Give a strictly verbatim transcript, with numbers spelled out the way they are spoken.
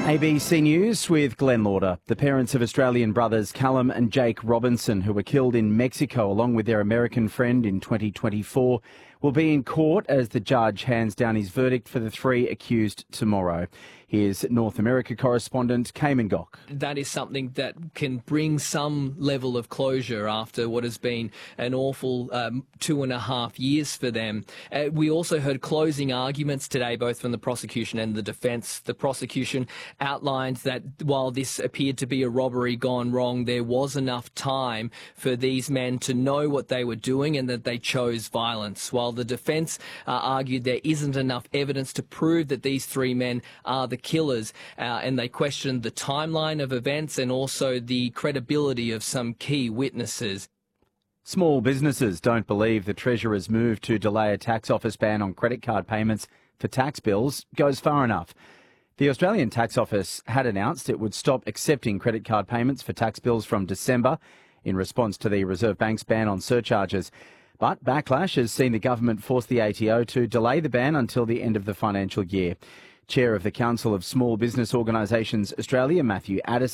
A B C News with Glenn Lauder. The parents of Australian brothers Callum and Jake Robinson, who were killed in Mexico along with their American friend in twenty twenty-four, will be in court as the judge hands down his verdict for the three accused tomorrow. Here's North America correspondent Cayman Gok. That is something that can bring some level of closure after what has been an awful um, two and a half years for them. Uh, we also heard closing arguments today, both from the prosecution and the defence. The prosecution outlined that while this appeared to be a robbery gone wrong, there was enough time for these men to know what they were doing and that they chose violence, while the defence uh, argued there isn't enough evidence to prove that these three men are the killers, uh, and they questioned the timeline of events and also the credibility of some key witnesses. Small businesses don't believe the Treasurer's move to delay a tax office ban on credit card payments for tax bills goes far enough. The Australian Tax Office had announced it would stop accepting credit card payments for tax bills from December in response to the Reserve Bank's ban on surcharges. But backlash has seen the government force the A T O to delay the ban until the end of the financial year. Chair of the Council of Small Business Organisations Australia, Matthew Addison,